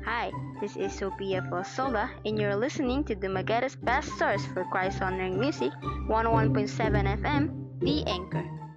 Hi, this is Sophia Fosola, and you're listening to the Magadas best source for Christ honoring music, 101.7 FM, The Anchor.